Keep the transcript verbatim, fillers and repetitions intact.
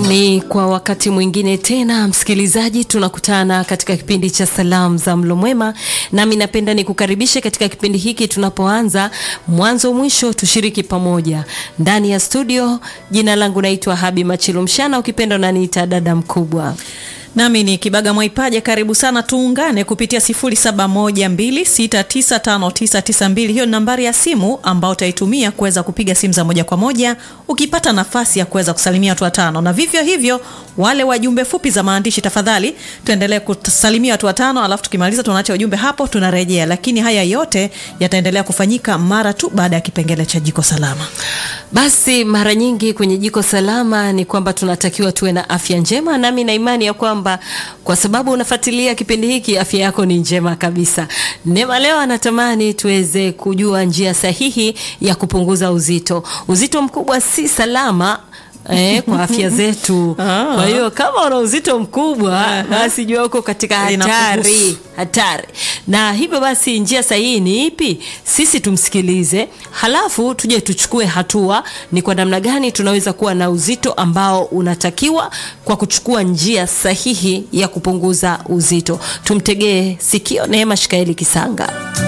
Ni kwa wakati mwingine tena msikilizaji, tunakutana katika kipindi cha Salamu za Mlo Mwema. Nami napenda nikukaribishe katika kipindi hiki, tunapoanza mwanzo mwisho tushiriki pamoja. Ndani ya studio, jina langu naitwa Habi Machilu Mshana, ukipenda unaniita dada mkubwa. Nami ni Kibaga Mwaipaja. Karibu sana, tuungane kupitia sifuri saba moja mbili sita tisa tano tisa tisa mbili. Hiyo ni nambari ya simu ambayo utaitumia kuweza kupiga simu za moja kwa moja ukipata nafasi ya kuweza kusalimia watu watano. Na vivyo hivyo wale wajumbe fupi za maandishi, tafadhali tuendelee kusalimia watu watano, alafu tukimaliza tunaacha ujumbe hapo tunarejea. Lakini haya yote yataendelea kufanyika mara tu baada ya kipengele cha Jiko Salama. Basi mara nyingi kwenye Jiko Salama ni kwamba tunatakiwa tuwe na afya njema, nami na imani ya kwamba kwa sababu unafuatilia kipindi hiki, afya yako ni njema kabisa. Neema leo anatamani tuweze kujua njia sahihi ya kupunguza uzito. Uzito mkubwa si salama eh, kwa afya zetu. Kwa hiyo kama una uzito mkubwa, basi jua uko katika hatari, hatari. Na hivyo basi njia sahihi ni ipi? Sisi tumsikilize, halafu tuje tuchukue hatua ni kwa namna gani tunaweza kuwa na uzito ambao unatakiwa kwa kuchukua njia sahihi ya kupunguza uzito. Tumtegee sikio Neema Shikaeli Kisanga.